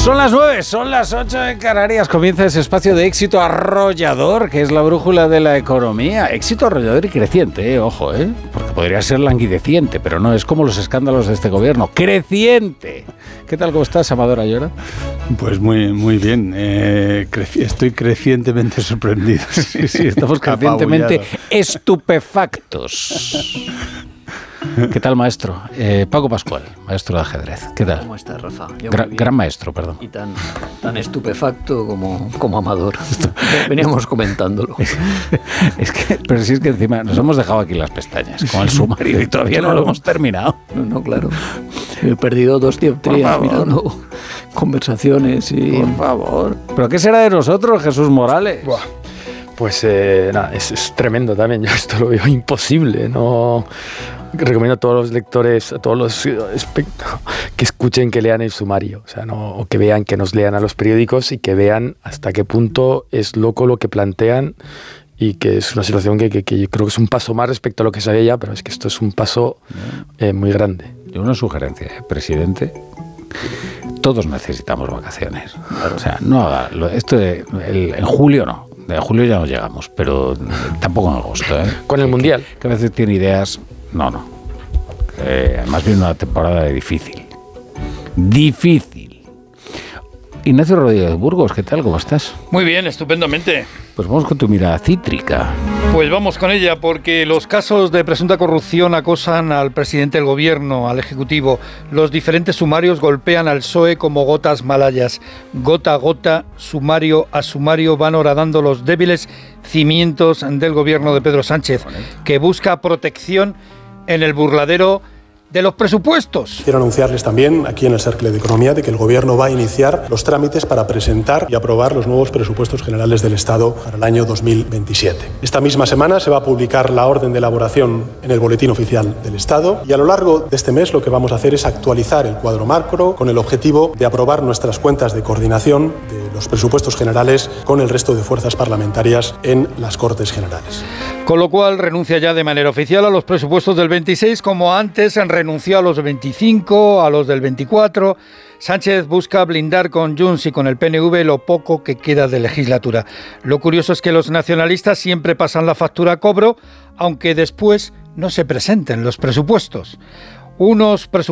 Son las 9, son las 8 en Canarias. Comienza ese espacio de éxito arrollador, que es la brújula de la economía. Éxito arrollador y creciente, ojo, porque podría ser languideciente, pero no, es como los escándalos de este gobierno. ¡Creciente! ¿Qué tal, cómo estás, Amador Ayora? Pues muy bien. Estoy crecientemente sorprendido. Sí, estamos crecientemente estupefactos. ¿Qué tal, maestro? Paco Pascual, maestro de ajedrez. ¿Qué tal? ¿Cómo estás, Rafa? Gran maestro, perdón. Y tan estupefacto como Amador. Veníamos comentándolo. Pero si es que encima nos hemos dejado aquí las pestañas con el sumario y todavía no lo hemos terminado. No, claro. He perdido 2 dioptrías mirando conversaciones y... Por favor. ¿Pero qué será de nosotros, Jesús Morales? Buah. Pues nada, es tremendo también. Yo esto lo veo imposible. No recomiendo a todos los lectores, a todos los que escuchen, que lean el sumario, o sea, o que vean, que nos lean a los periódicos y que vean hasta qué punto es loco lo que plantean y que es una situación que yo creo que es un paso más respecto a lo que sabía ya, pero es que esto es un paso muy grande. Yo una sugerencia, presidente. Todos necesitamos vacaciones. O sea, no haga esto en julio no. De julio ya no llegamos, pero tampoco en agosto. Con el Mundial. Que a veces tiene ideas. No. Además viene una temporada difícil. Ignacio Rodríguez Burgos, ¿qué tal? ¿Cómo estás? Muy bien, estupendamente. Pues vamos con tu mirada cítrica. Pues vamos con ella, porque los casos de presunta corrupción acosan al presidente del gobierno, al ejecutivo. Los diferentes sumarios golpean al PSOE como gotas malayas. Gota a gota, sumario a sumario, van horadando los débiles cimientos del gobierno de Pedro Sánchez, que busca protección en el burladero de los presupuestos. Quiero anunciarles también aquí en el Cercle de Economía de que el Gobierno va a iniciar los trámites para presentar y aprobar los nuevos presupuestos generales del Estado para el año 2027. Esta misma semana se va a publicar la orden de elaboración en el Boletín Oficial del Estado y a lo largo de este mes lo que vamos a hacer es actualizar el cuadro macro con el objetivo de aprobar nuestras cuentas de coordinación de los presupuestos generales con el resto de fuerzas parlamentarias en las Cortes Generales. Con lo cual renuncia ya de manera oficial a los presupuestos del 26, como antes renunció a los del 25, a los del 24. Sánchez busca blindar con Junts y con el PNV lo poco que queda de legislatura. Lo curioso es que los nacionalistas siempre pasan la factura a cobro, aunque después no se presenten los presupuestos. Unos presupuestos